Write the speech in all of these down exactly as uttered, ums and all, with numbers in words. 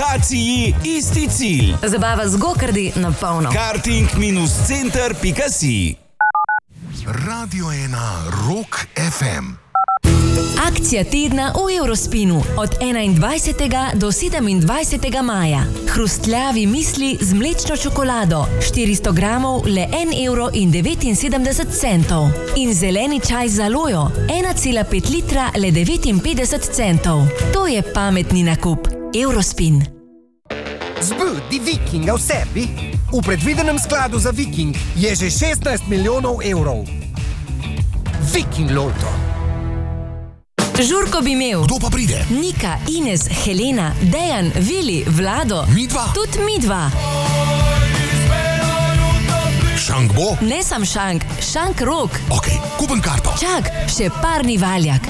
lokaciji, isti cilj. Zabava z gokardi na polno. karting center pika si. Radio ena Rock ef em. Akcija tedna v Eurospinu od enaindvajsetega do sedemindvajsetega maja. Hrustljavi misli z mlečno čokolado, štiristo gramov le en evro in devetinsedemdeset centov. In zeleni čaj z alojo, ena cela pet litra le devetinpetdeset centov. To je pametni nakup. Eurospin. Zbudi Vikinga v sebi? V predvidenem skladu za Viking je že šestnajst milijonov evrov. Viking Loto. Žurko bi imel. Kdo pa pride? Nika, Ines, Helena, Dejan, Vili, Vlado. Midva? Tudi midva. Šank bo? Ne sam šank, šank rok. Ok, kupim karto. Čak, še parni valjak.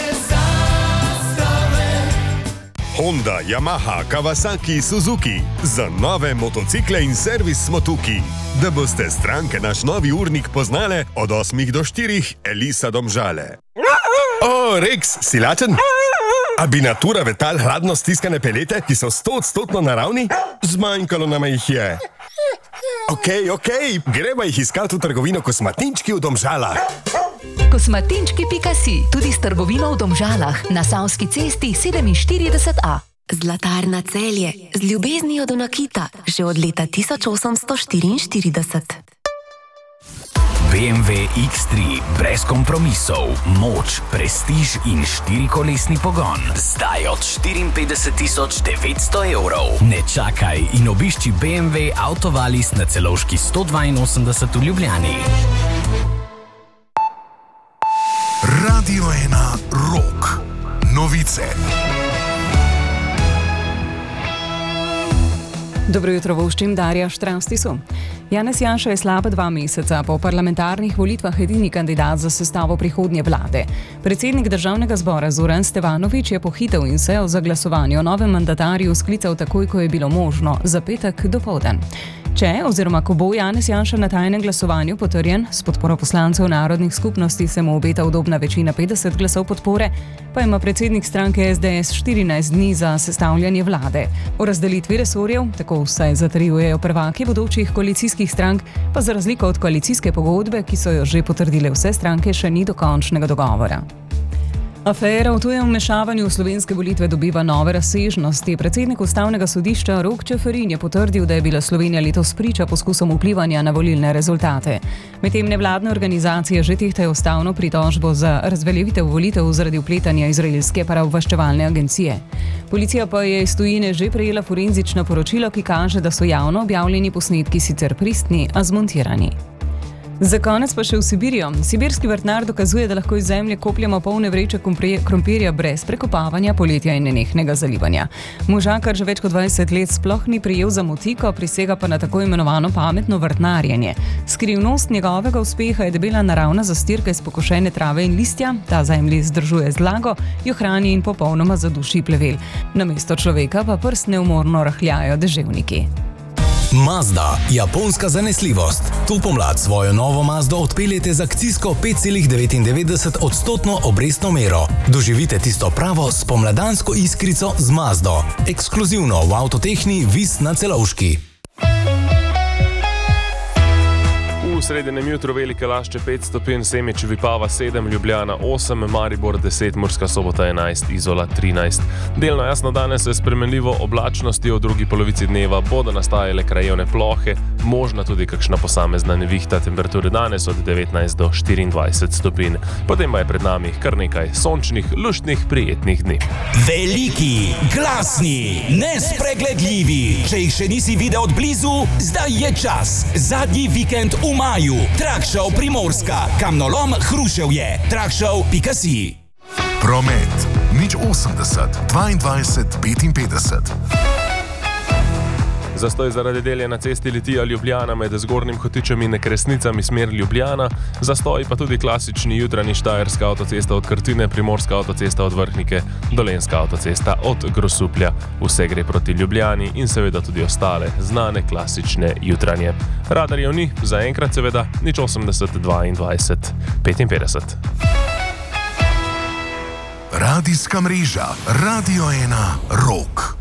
Honda, Yamaha, Kawasaki, Suzuki. Za nove motocikle in servis smo tukaj. Da boste stranke naš novi urnik poznale od osmih do štirih, Elisa Domžale. O, Rex, si lačen? A bi natura vetal hladno stiskane pelete, ki so stoodstotno naravni? Zmanjkalo nama jih je. Ok, ok, greva jih iskati v trgovino Kosmatinčki v Domžalah. Kosmatinčki pika si, tudi s trgovino v Domžalah, na Savski cesti sedeminštirideset A. Zlatarna Celje, z ljubeznijo do nakita, že od leta tisoč osemsto štiriinštirideset. bé em vé iks tri, brez kompromisov, moč, prestiž in štirikolesni pogon. Zdaj od štiriinpetdeset tisoč devetsto evrov. Ne čakaj in obišči bé em vé Autovalis na Celovški sto dvainosemdeset v Ljubljani. Radio ena Rock. Novice. Dobro jutro, voščim Darja Štravstisu. Janez Janša je slaba dva meseca po parlamentarnih volitvah edini kandidat za sestavo prihodnje vlade. Predsednik državnega zbora Zoran Stevanović je pohitel in sejo za glasovanje o novem mandatarju sklical takoj, ko je bilo možno, za petek dopoldan. Če oziroma ko bo Janez Janša na tajnem glasovanju potrjen, s podporo poslancev narodnih skupnosti se mu obeta udobna večina petdeset glasov podpore, pa ima predsednik stranke es de es štirinajst dni za sestavljanje vlade. O razdelitvi resorjev, tako vsaj zatrjujejo prvaki bodočih koalicijskih strank, pa za razliko od koalicijske pogodbe, ki so jo že potrdile vse stranke, še ni dokončnega dogovora. Afera o tujem vmešavanju v slovenske volitve dobiva nove razsežnosti. Predsednik ustavnega sodišča Rok Čeferin je potrdil, da je bila Slovenija letos priča poskusom vplivanja na volilne rezultate. Medtem nevladne organizacije že tehtajo ustavno pritožbo za razveljavitev volitev zaradi vpletanja izraelske paraobveščevalne agencije. Policija pa je iz tujine že prejela forenzično poročilo, ki kaže, da so javno objavljeni posnetki sicer pristni, a zmontirani. Za konec pa še v Sibirijo. Sibirski vrtnar dokazuje, da lahko iz zemlje kopljemo polne vreče krompirja brez prekopavanja, poletja in nenehnega zalivanja. Možakar že več kot dvajset let sploh ni prijel za motiko, prisega pa na tako imenovano pametno vrtnarjenje. Skrivnost njegovega uspeha je debela naravna zastirka iz pokošene trave in listja, ta zemlji zdržuje zlago, jo hrani in popolnoma zaduši plevel. Namesto človeka pa prst neumorno rahljajo deževniki. Mazda, japonska zanesljivost. To pomlad svojo novo Mazdo odpeljete z akcijsko pet celih devetindevetdeset odstotno obrestno mero. Doživite tisto pravo spomladansko iskrico z Mazdo. Ekskluzivno v Avtotehni Vis na Celovški. V sredinem jutru Velike Lašče pet stopinj, Semič, Vipava sedem, Ljubljana osem, Maribor deset, Murska Sobota enajst, Izola trinajst. Delno jasno danes se spremenljivo oblačnosti, v drugi polovici dneva bodo nastajale krajevne plohe, možna tudi kakšna posamezna nevihta, temperature danes od devetnajst do štiriindvajset stopinj. Potem pa je pred nami kar nekaj sončnih, luštnih, prijetnih dni. Veliki, glasni, nespregledljivi. Če jih še nisi videl od blizu, zdaj je čas. Zadnji vikend v maju. Trakshow Primorska, Kamnolom, Hruševje. Trakshow pika si. Promet. nič osemdeset, dvaindvajset, petinpetdeset. Zastoj zaradi delja na cesti Litija Ljubljana med Zgornjim Hotičem in Kresnicami smer Ljubljana. Zastoj pa tudi klasični jutranji Štajerska avtocesta od Krtine, Primorska avtocesta od Vrhnike, Dolenjska avtocesta od Grosuplja. Vse gre proti Ljubljani in seveda tudi ostale znane klasične jutranje. Radarjev ni, zaenkrat seveda nič osemdeset, dvaindvajset, petinpetdeset. Radijska mreža Radio ena Rock.